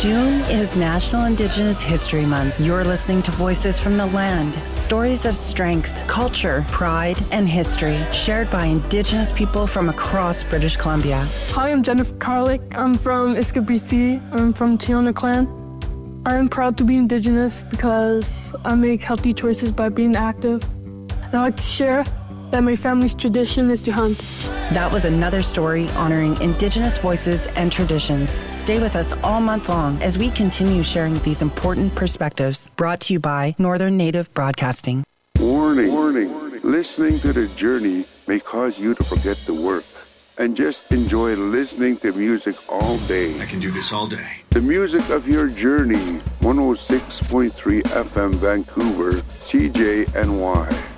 June is National Indigenous History Month. You're listening to Voices from the Land, stories of strength, culture, pride, and history shared by Indigenous people from across British Columbia. Hi, I'm Jennifer Carlick. I'm from Iska, BC. I'm from Tiona Clan. I'm proud to be Indigenous because I make healthy choices by being active. And I like to share that my family's tradition is to hunt. That was another story honoring Indigenous voices and traditions. Stay with us all month long as we continue sharing these important perspectives. Brought to you by Northern Native Broadcasting. Warning. Listening to The Journey may cause you to forget the work and just enjoy listening to music all day. I can do this all day. The music of your journey, 106.3 FM Vancouver, CJNY.